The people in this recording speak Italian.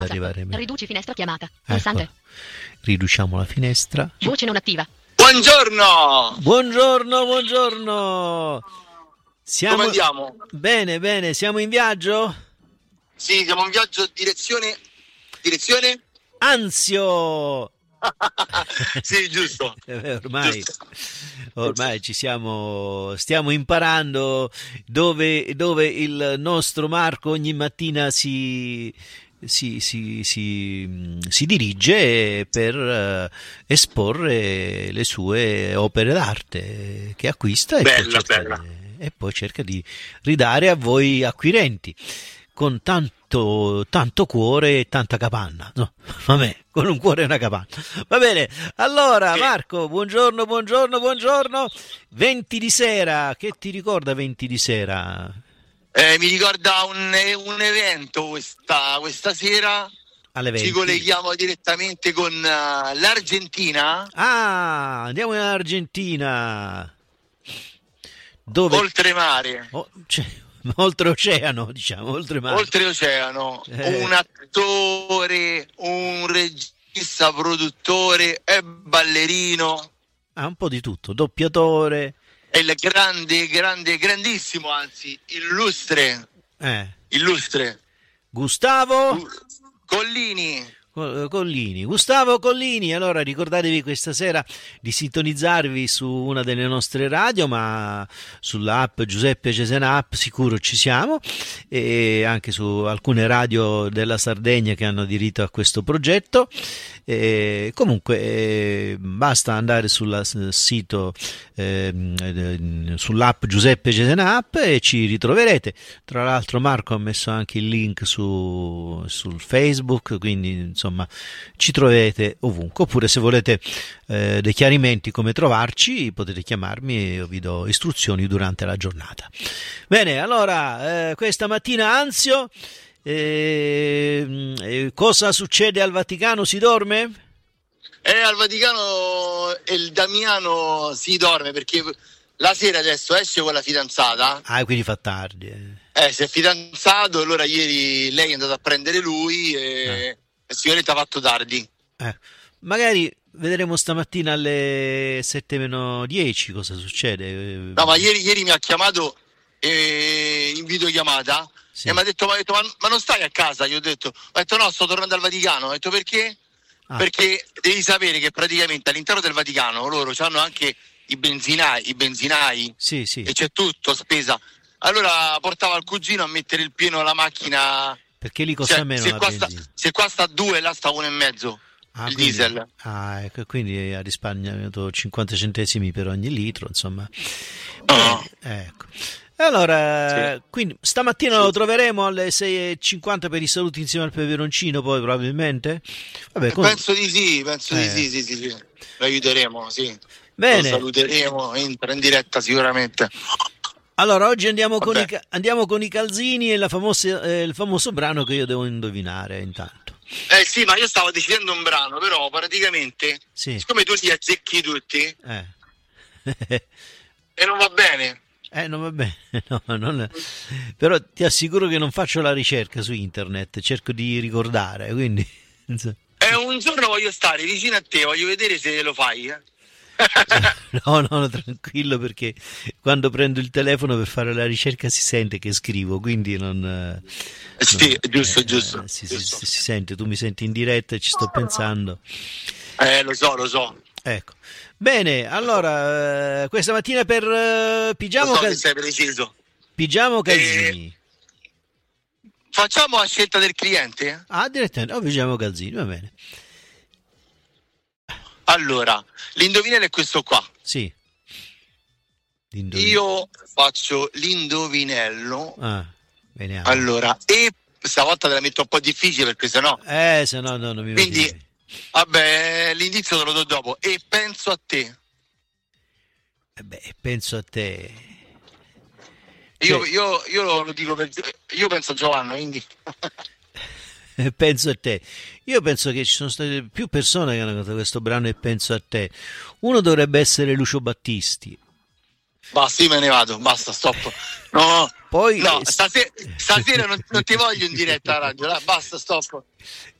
arrivare. Riduci finestra chiamata. Ecco. Pulsante. Riduciamo la finestra. Voce non attiva. Buongiorno! Buongiorno. Come andiamo? Bene, siamo in viaggio? Sì, siamo in viaggio direzione? Anzio! Sì, giusto. Ormai stiamo imparando dove il nostro Marco ogni mattina si dirige per esporre le sue opere d'arte che acquista e poi cerca di ridare a voi acquirenti con tanto cuore e tanta capanna. No, vabbè, con un cuore e una capanna. Va bene, allora Marco, buongiorno. 20 di sera, che ti ricorda 20 di sera? Mi ricorda un evento questa sera. Alle 20. Ci colleghiamo direttamente con l'Argentina. Ah, andiamo in Argentina. Dove? Oltremare. Oltreoceano, diciamo, oltremare. Oltreoceano. Un attore, un regista, produttore e ballerino. Un po' di tutto, doppiatore. È il grandissimo, anzi, illustre Gustavo Collini. Gustavo Collini. Allora ricordatevi questa sera di sintonizzarvi su una delle nostre radio, ma sull'app Giuseppe Cesena app sicuro ci siamo, e anche su alcune radio della Sardegna che hanno diritto a questo progetto. Comunque basta andare sul sito, sull'app Giuseppe Cesena app e ci ritroverete. Tra l'altro Marco ha messo anche il link sul Facebook, quindi insomma ci troverete ovunque. Oppure se volete dei chiarimenti come trovarci, potete chiamarmi e io vi do istruzioni durante la giornata. Bene, allora questa mattina Anzio, cosa succede al Vaticano? Si dorme? Al Vaticano il Damiano si dorme perché la sera adesso esce con la fidanzata. Quindi fa tardi. Si è fidanzato, allora ieri lei è andata a prendere lui e sicuramente ha fatto tardi. Magari vedremo stamattina alle 7:10 cosa succede. No, ma ieri mi ha chiamato in videochiamata. Sì. E mi ha detto, ma non stai a casa? Io ho detto no, sto tornando al Vaticano. Ho detto perché? Perché devi sapere che praticamente all'interno del Vaticano loro hanno anche i benzinai sì. E c'è tutto spesa. Allora portava il cugino a mettere il pieno alla macchina. Perché lì costa meno la benzina. Se qua sta 2, là sta 1,5 il diesel. Ecco, quindi ha risparmiato 50 centesimi per ogni litro, insomma. Ecco. Allora, quindi stamattina lo troveremo alle 6:50 per i saluti insieme al peperoncino, poi probabilmente? Vabbè, penso di sì. Lo aiuteremo, sì. Bene. Lo saluteremo, entra in diretta sicuramente. Allora, oggi andiamo con i calzini e il famoso brano che io devo indovinare intanto. Sì, ma io stavo decidendo un brano, però praticamente, siccome tu li azzecchi tutti, e non va bene. Non va bene, no, però ti assicuro che non faccio la ricerca su internet, cerco di ricordare, quindi... Un giorno voglio stare vicino a te, voglio vedere se lo fai, No, tranquillo, perché quando prendo il telefono per fare la ricerca si sente che scrivo, quindi non... Sì, giusto. Si sente, tu mi senti in diretta e ci sto pensando. Lo so. Ecco. Bene, allora questa mattina per pigiamo che sei preciso. Pigiamo calzini. Facciamo a scelta del cliente? Direttamente, pigiamo calzini, va bene. Allora, l'indovinello è questo qua. Sì. Io faccio l'indovinello. Vediamo. Allora, e stavolta te la metto un po' difficile perché sennò. Se no non mi quindi metti. Vabbè, l'indizio te lo do dopo. E penso a te. Penso a te. Io lo dico io penso a Giovanna, quindi. Penso a te. Io penso che ci sono state più persone che hanno cantato questo brano e penso a te. Uno dovrebbe essere Lucio Battisti. Basta, io me ne vado, basta, stop. No, poi no, stasera non ti voglio in diretta a radio, basta, stop.